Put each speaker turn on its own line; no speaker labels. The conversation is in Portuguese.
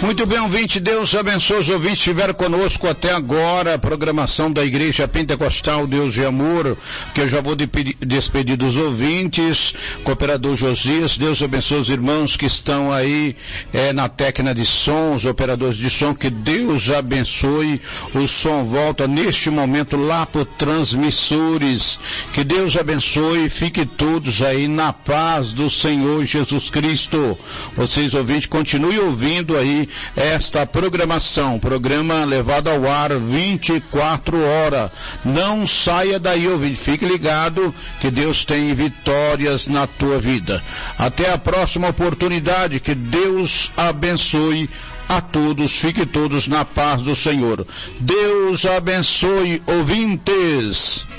Muito bem, ouvinte, Deus abençoe os ouvintes que estiveram conosco até agora, a programação da Igreja Pentecostal Deus e Amor, que eu já vou despedir dos ouvintes. Cooperador Josias, Deus abençoe os irmãos que estão aí na técnica de som, os operadores de som, que Deus abençoe. O som volta neste momento lá por transmissores, que Deus abençoe, fiquem todos aí na paz do Senhor Jesus Cristo. Vocês ouvintes, continuem ouvindo aí esta programação, programa levado ao ar 24 horas. Não saia daí, ouvinte, fique ligado que Deus tem vitórias na tua vida. Até a próxima oportunidade, que Deus abençoe a todos, fiquem todos na paz do Senhor. Deus abençoe, ouvintes.